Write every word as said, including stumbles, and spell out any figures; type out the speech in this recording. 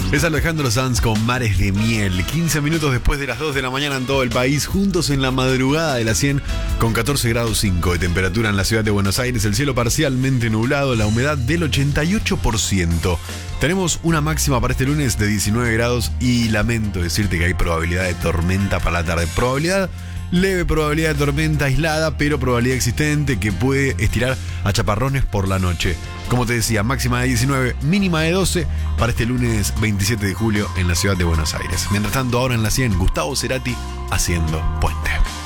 Es Alejandro Sanz con Mares de Miel. quince minutos después de las dos de la mañana en todo el país, juntos en la madrugada de la cien, con catorce grados cinco de temperatura en la ciudad de Buenos Aires, el cielo parcialmente nublado, la humedad del ochenta y ocho por ciento. Tenemos una máxima para este lunes de diecinueve grados y lamento decirte que hay probabilidad de tormenta para la tarde. Probabilidad leve, probabilidad de tormenta aislada, pero probabilidad existente que puede estirar a chaparrones por la noche. Como te decía, máxima de diecinueve, mínima de doce para este lunes veintisiete de julio en la ciudad de Buenos Aires. Mientras tanto, ahora en la cien, Gustavo Cerati haciendo Puente.